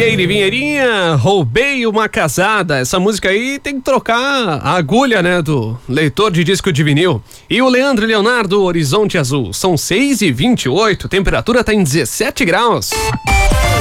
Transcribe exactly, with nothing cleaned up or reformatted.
Vieira e Vinheirinha, roubei uma casada. Essa música aí tem que trocar a agulha, né, do leitor de disco de vinil. E o Leandro e Leonardo, Horizonte Azul. São seis e vinte e oito, temperatura tá em dezessete graus.